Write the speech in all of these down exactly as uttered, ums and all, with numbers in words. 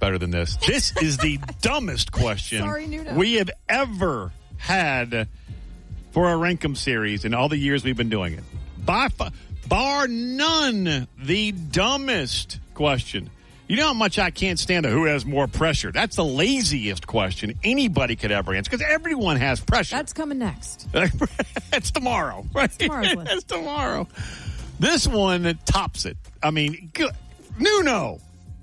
better than this. This is the dumbest question Sorry, Nuno. we have ever had for our Rankum series in all the years we've been doing it. By far, bar none, the dumbest question. You know how much I can't stand the who has more pressure? That's the laziest question anybody could ever answer because everyone has pressure. That's coming next. It's tomorrow. Right? It's tomorrow's list. It's tomorrow. This one tops it. I mean, good. Nuno.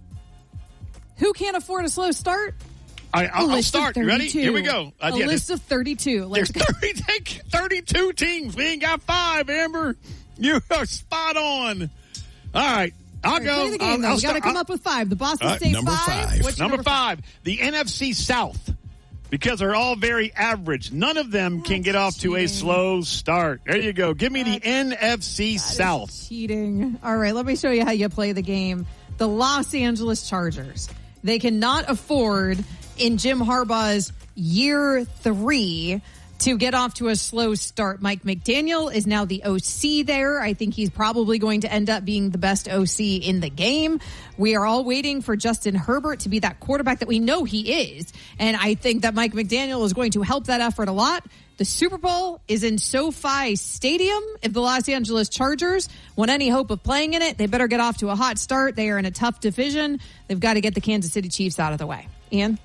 Who can't afford a slow start? I, I'll, I'll start. You ready? Here we go. Uh, a yeah, list of thirty-two. Let's there's thirty, thirty-two teams. We ain't got five, Amber. You are spot on. All right. I'll right, go. Play the game, I'll, I'll we got to come I'll, up with five. The Boston uh, State number five. five. What's number, number five, five? the N F C South. Because they're all very average. None of them That's can get off cheating. to a slow start. There you go. Give me That's, the N F C that South. Is cheating. All right, let me show you how you play the game. The Los Angeles Chargers. They cannot afford in Jim Harbaugh's year three to get off to a slow start. Mike McDaniel is now the O C there. I think he's probably going to end up being the best O C in the game. We are all waiting for Justin Herbert to be that quarterback that we know he is. And I think that Mike McDaniel is going to help that effort a lot. The Super Bowl is in SoFi Stadium. If the Los Angeles Chargers want any hope of playing in it, they better get off to a hot start. They are in a tough division. They've got to get the Kansas City Chiefs out of the way. Ian,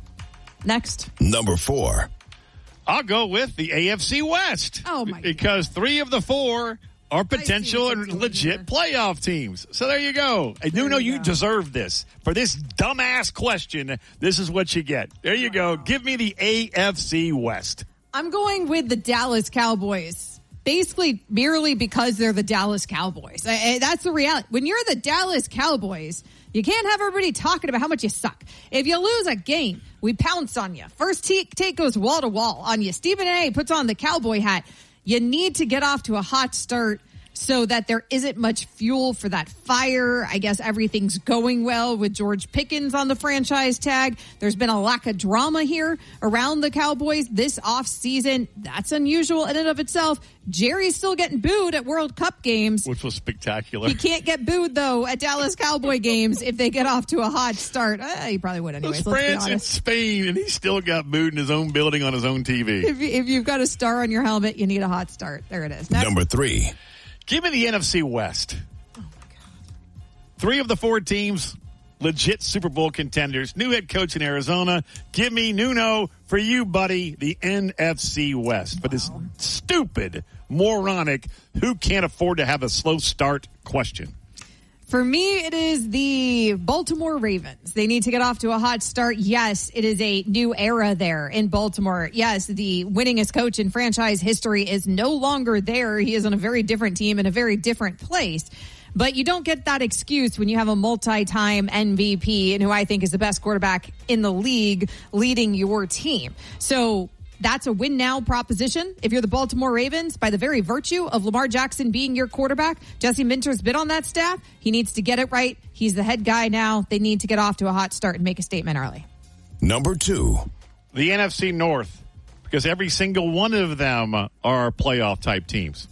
next. Number four. I'll go with the A F C West. Oh, my Because three of the four are potential and legit playoff teams. So there you go. I do know you deserve this. For this dumbass question, this is what you get. There you go. Give me the A F C West. I'm going with the Dallas Cowboys. Basically, merely because they're the Dallas Cowboys. I, I, that's the reality. When you're the Dallas Cowboys, you can't have everybody talking about how much you suck. If you lose a game, we pounce on you. First take, take goes wall to wall on you. Stephen A. puts on the cowboy hat. You need to get off to a hot start so that there isn't much fuel for that fire. I guess everything's going well with George Pickens on the franchise tag. There's been a lack of drama here around the Cowboys this offseason. That's unusual in and of itself. Jerry's still getting booed at World Cup games. Which was spectacular. He can't get booed, though, at Dallas Cowboy games if they get off to a hot start. Uh, he probably would anyways. It was France and Spain, and he still got booed in his own building on his own T V. If, you, if you've got a star on your helmet, you need a hot start. There it is. Next. Number three. Give me the N F C West. Oh, my God. Three of the four teams, legit Super Bowl contenders. New head coach in Arizona. Give me Nuno for you, buddy, the N F C West. For this stupid, moronic, who can't afford to have a slow start question. For me, it is the Baltimore Ravens. They need to get off to a hot start. Yes, it is a new era there in Baltimore. Yes, the winningest coach in franchise history is no longer there. He is on a very different team in a very different place. But you don't get that excuse when you have a multi-time M V P and who I think is the best quarterback in the league leading your team. So that's a win-now proposition. If you're the Baltimore Ravens, by the very virtue of Lamar Jackson being your quarterback, Jesse Minter's been on that staff. He needs to get it right. He's the head guy now. They need to get off to a hot start and make a statement early. Number two. The N F C North, because every single one of them are playoff-type teams.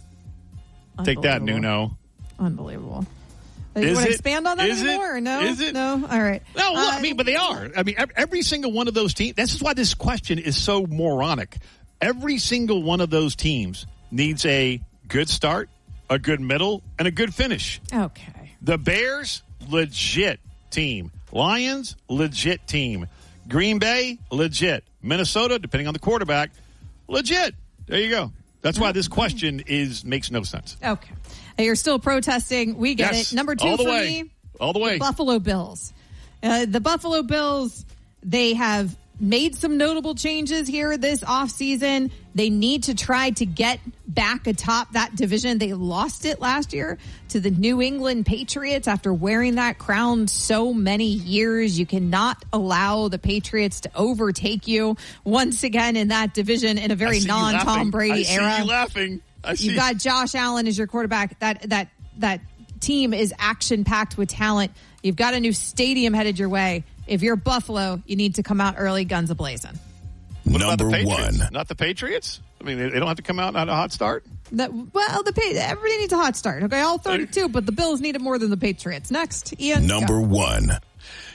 Take that, Nuno. Unbelievable. Do you Is want to it? expand on that Is anymore it? or no? Is it? No? All right. No, look, uh, I mean, but they are. I mean, every single one of those teams, this is why this question is so moronic. Every single one of those teams needs a good start, a good middle, and a good finish. Okay. The Bears, legit team. Lions, legit team. Green Bay, legit. Minnesota, depending on the quarterback, legit. There you go. That's why this question is makes no sense. Okay. You're still protesting. We get Yes, it. Number two all the for way. me, All the way. the Buffalo Bills. Uh, the Buffalo Bills, they have made some notable changes here this offseason. They need to try to get back atop that division. They lost it last year to the New England Patriots after wearing that crown so many years. You cannot allow the Patriots to overtake you once again in that division in a very non-Tom Brady I era. see you laughing. I see. You've got Josh Allen as your quarterback. That that that team is action-packed with talent. You've got a new stadium headed your way. If you're Buffalo, you need to come out early, guns a-blazing. What about Number the Patriots? one. Not the Patriots? I mean, they, they don't have to come out on a hot start? That, well, the everybody needs a hot start. Okay, all thirty-two, but the Bills need it more than the Patriots. Next, Ian. Number go. one.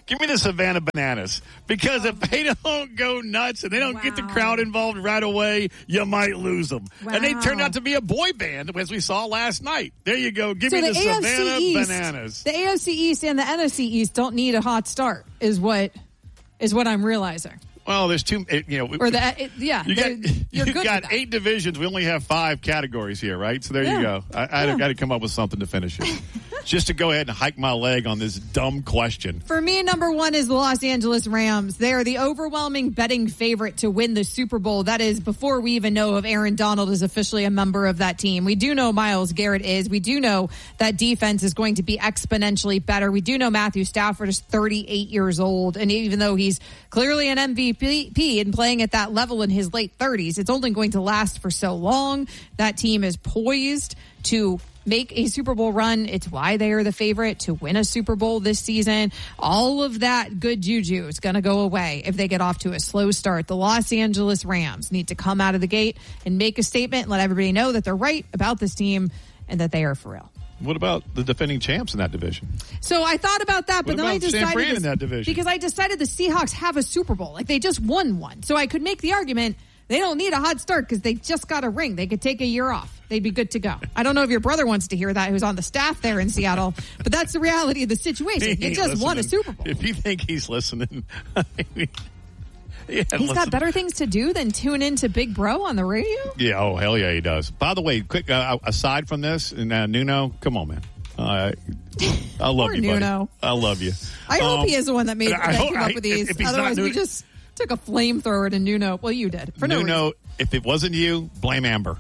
Give me the Savannah Bananas. Because if they don't go nuts and they don't wow. get the crowd involved right away, you might lose them. Wow. And they turned out to be a boy band, as we saw last night. There you go. Give so me the, the A F C Savannah East, Bananas. The A F C East and the N F C East don't need a hot start, is what is what I'm realizing. Well, there's two, you know. Or the, it, yeah. You got, you're you good got eight divisions. We only have five categories here, right? So there yeah. you go. I, I yeah. got to come up with something to finish it. Just to go ahead and hike my leg on this dumb question. For me, number one is the Los Angeles Rams. They are the overwhelming betting favorite to win the Super Bowl. That is before we even know if Aaron Donald is officially a member of that team. We do know Myles Garrett is. We do know that defense is going to be exponentially better. We do know Matthew Stafford is thirty-eight years old. And even though he's clearly an M V P and playing at that level in his late thirties, it's only going to last for so long. That team is poised to make a Super Bowl run. It's why they are the favorite to win a Super Bowl this season. All of that good juju is going to go away if they get off to a slow start. The Los Angeles Rams need to come out of the gate and make a statement and let everybody know that they're right about this team and that they are for real. What about the defending champs in that division? So I thought about that, but what then I decided San Fran this, in that division? because I decided the Seahawks have a Super Bowl. Like, they just won one. So I could make the argument they don't need a hot start because they just got a ring. They could take a year off. They'd be good to go. I don't know if your brother wants to hear that, who's on the staff there in Seattle, but that's the reality of the situation. You just listening. won a Super Bowl. If you think he's listening, he's listen. got better things to do than tune into Big Bro on the radio? Yeah, oh, hell yeah, he does. By the way, quick, uh, aside from this, and uh, Nuno, come on, man. Uh, I love Poor you, buddy. Nuno. I love you. I um, hope he is the one that made that hope, came up I, with these. if, if Otherwise, we Nuno, just took a flamethrower to Nuno. Well, you did. For no Nuno, reason. if it wasn't you, blame Amber.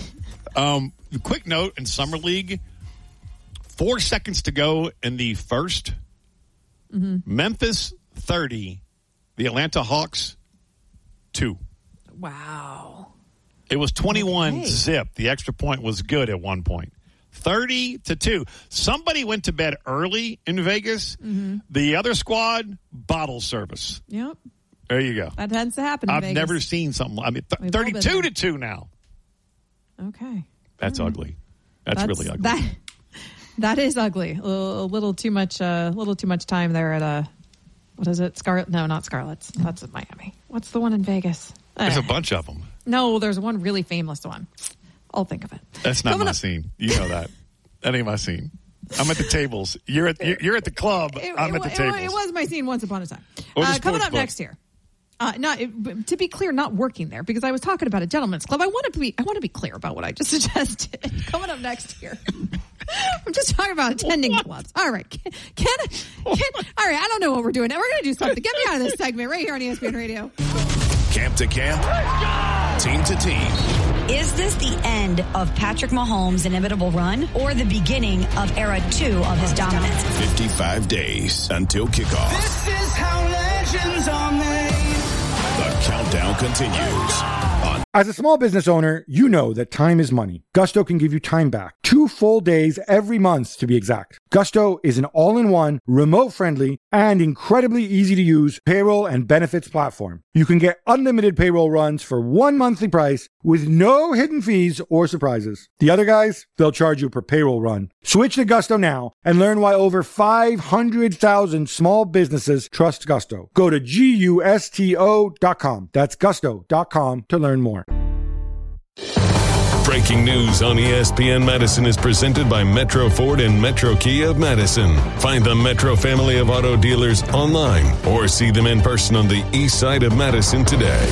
um, quick note in Summer League, four seconds to go in the first. Mm-hmm. Memphis thirty, the Atlanta Hawks two. Wow. It was twenty-one okay. zip. The extra point was good at one point. thirty to two. Somebody went to bed early in Vegas. Mm-hmm. The other squad, bottle service. Yep. There you go. That tends to happen in I've Vegas. never seen something. I mean, th- thirty-two to two now. Okay. That's right. ugly. That's, That's really ugly. That, that is ugly. A little, a little too much. A uh, little too much time there at a. What is it? Scarlet? No, not Scarlet's. That's at Miami. What's the one in Vegas? There's uh, a bunch of them. No, there's one really famous one. I'll think of it. That's not Coming my up. scene. You know that. That ain't my scene. I'm at the tables. You're at you're, you're at the club. It, I'm it, at the it, tables. It was my scene once upon a time. Or the Uh, coming sports up book. next here. Uh, not it, to be clear, not working there because I was talking about a gentleman's club. I want to be. I want to be clear about what I just suggested. Coming up next here. I'm just talking about attending What? clubs. All right, can, can, can all right. I don't know what we're doing. We're going to do something. Get me out of this segment right here on E S P N Radio. Camp to camp, team to team. Is this the end of Patrick Mahomes' inevitable run or the beginning of era two of his dominance? fifty-five days until kickoff. This is how legends are made. The countdown continues on As a small business owner, you know that time is money. Gusto can give you time back. Two full days every month, to be exact. Gusto is an all-in-one, remote-friendly, and incredibly easy-to-use payroll and benefits platform. You can get unlimited payroll runs for one monthly price with no hidden fees or surprises. The other guys, they'll charge you per payroll run. Switch to Gusto now and learn why over five hundred thousand small businesses trust Gusto. Go to gusto dot com. That's gusto dot com to learn more. Breaking news on E S P N Madison is presented by Metro Ford and Metro Kia of Madison. Find the Metro family of auto dealers online or see them in person on the east side of Madison today.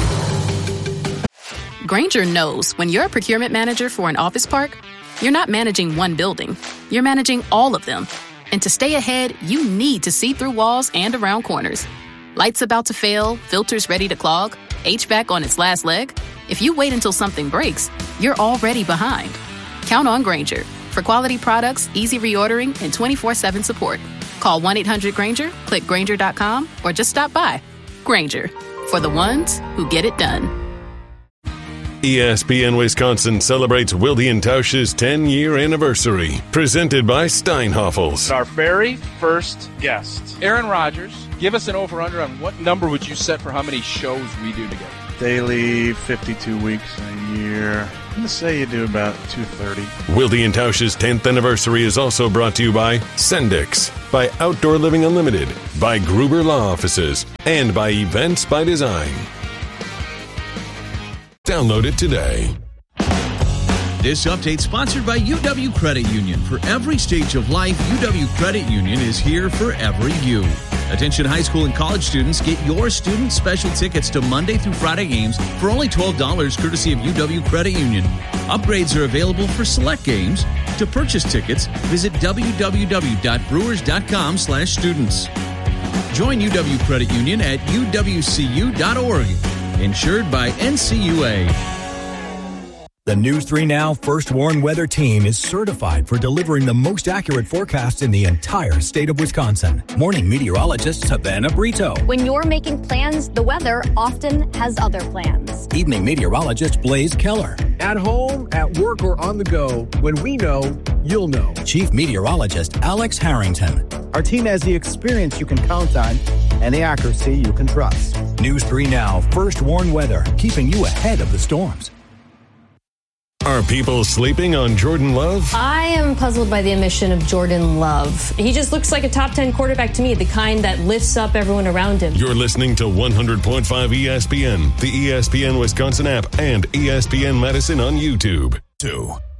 Grainger knows when you're a procurement manager for an office park, you're not managing one building, you're managing all of them. And to stay ahead, you need to see through walls and around corners. Lights about to fail, filters ready to clog, H V A C on its last leg. If you wait until something breaks, you're already behind. Count on Grainger for quality products, easy reordering, and twenty-four seven support. Call one eight hundred Grainger, click Grainger dot com, or just stop by. Grainger, for the ones who get it done. E S P N Wisconsin celebrates Wilde and Tausch's ten-year anniversary. Presented by Steinhoffels. Our very first guest, Aaron Rodgers. Give us an over-under on what number would you set for how many shows we do together? Daily, fifty-two weeks a year. I'm going to say you do about two thirty. Wilde and Tausch's tenth anniversary is also brought to you by Sendix. by Outdoor Living Unlimited, by Gruber Law Offices, and by Events by Design. Download it today. This update sponsored by U W Credit Union. For every stage of life, U W Credit Union is here for every you. Attention high school and college students, get your student special tickets to Monday through Friday games for only twelve dollars courtesy of U W Credit Union. Upgrades are available for select games. To purchase tickets, visit www.brewers.com slash students. Join U W Credit Union at u w c u dot org. Insured by N C U A. The News three Now First Warn Weather Team is certified for delivering the most accurate forecasts in the entire state of Wisconsin. Morning meteorologist Savannah Brito. When you're making plans, the weather often has other plans. Evening meteorologist Blaze Keller. At home, at work, or on the go, when we know, you'll know. Chief meteorologist Alex Harrington. Our team has the experience you can count on and the accuracy you can trust. News three Now First Warn Weather, keeping you ahead of the storms. Are people sleeping on Jordan Love? I am puzzled by the omission of Jordan Love. He just looks like a top ten quarterback to me, the kind that lifts up everyone around him. You're listening to one hundred point five E S P N, the E S P N Wisconsin app, and E S P N Madison on YouTube. Two.